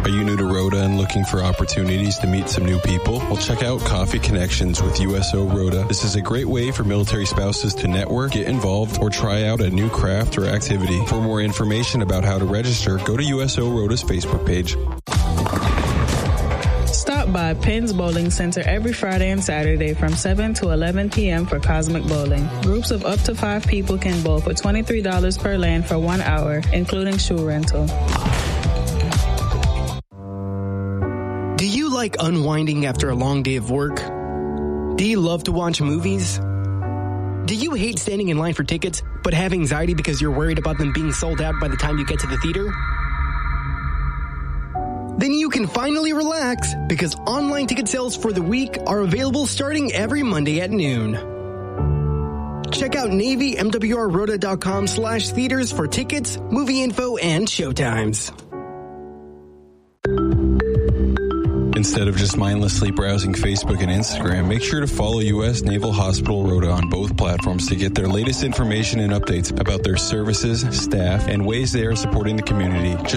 Are you new to Rhoda and looking for opportunities to meet some new people? Well, check out Coffee Connections with USO Rhoda. This is a great way for military spouses to network, get involved, or try out a new craft or activity. For more information about how to register, go to USO Rhoda's Facebook page. Stop by Penn's Bowling Center every Friday and Saturday from 7 to 11 p.m. for Cosmic Bowling. Groups of up to 5 people can bowl for $23 per land for 1 hour, including shoe rental. Do you like unwinding after a long day of work? Do you love to watch movies? Do you hate standing in line for tickets, but have anxiety because you're worried about them being sold out by the time you get to the theater? Then you can finally relax because online ticket sales for the week are available starting every Monday at noon. Check out NavyMWRRhoda.com/theaters for tickets, movie info, and showtimes. Instead of just mindlessly browsing Facebook and Instagram, make sure to follow U.S. Naval Hospital Rhoda on both platforms to get their latest information and updates about their services, staff, and ways they are supporting the community.